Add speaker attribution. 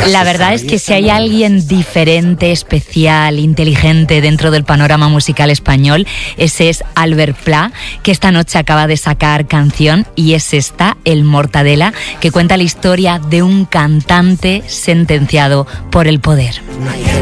Speaker 1: La verdad es que si hay alguien diferente, especial, inteligente dentro del panorama musical español, ese es Albert Pla, que esta noche acaba de sacar canción, y es esta, El Mortadela, que cuenta la historia de un cantante sentenciado por el poder.